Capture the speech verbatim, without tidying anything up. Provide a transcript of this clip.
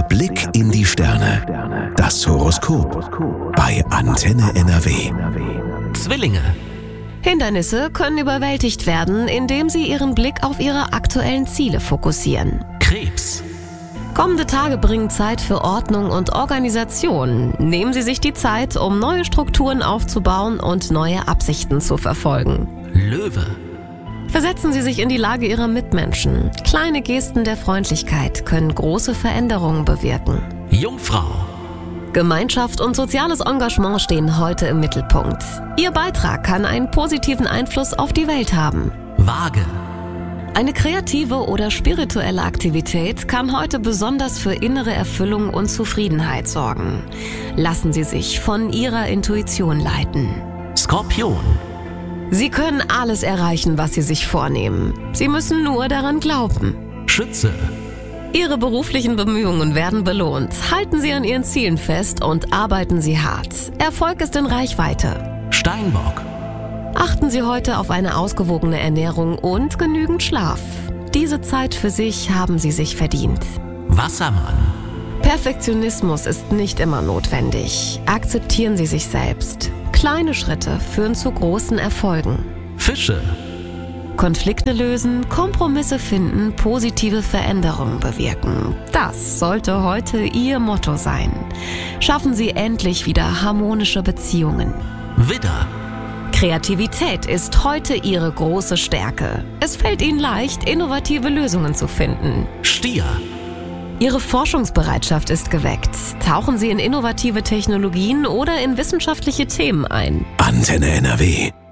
Blick in die Sterne. Das Horoskop bei Antenne N R W. Zwillinge. Hindernisse können überwältigt werden, indem Sie Ihren Blick auf Ihre aktuellen Ziele fokussieren. Krebs. Kommende Tage bringen Zeit für Ordnung und Organisation. Nehmen Sie sich die Zeit, um neue Strukturen aufzubauen und neue Absichten zu verfolgen. Löwe. Versetzen Sie sich in die Lage Ihrer Mitmenschen. Kleine Gesten der Freundlichkeit können große Veränderungen bewirken. Jungfrau. Gemeinschaft und soziales Engagement stehen heute im Mittelpunkt. Ihr Beitrag kann einen positiven Einfluss auf die Welt haben. Waage. Eine kreative oder spirituelle Aktivität kann heute besonders für innere Erfüllung und Zufriedenheit sorgen. Lassen Sie sich von Ihrer Intuition leiten. Skorpion. Sie können alles erreichen, was Sie sich vornehmen. Sie müssen nur daran glauben. Schütze. Ihre beruflichen Bemühungen werden belohnt. Halten Sie an Ihren Zielen fest und arbeiten Sie hart. Erfolg ist in Reichweite. Steinbock. Achten Sie heute auf eine ausgewogene Ernährung und genügend Schlaf. Diese Zeit für sich haben Sie sich verdient. Wassermann. Perfektionismus ist nicht immer notwendig. Akzeptieren Sie sich selbst. Kleine Schritte führen zu großen Erfolgen. Fische. Konflikte lösen, Kompromisse finden, positive Veränderungen bewirken. Das sollte heute Ihr Motto sein. Schaffen Sie endlich wieder harmonische Beziehungen. Widder. Kreativität ist heute Ihre große Stärke. Es fällt Ihnen leicht, innovative Lösungen zu finden. Stier. Ihre Forschungsbereitschaft ist geweckt. Tauchen Sie in innovative Technologien oder in wissenschaftliche Themen ein. Antenne N R W.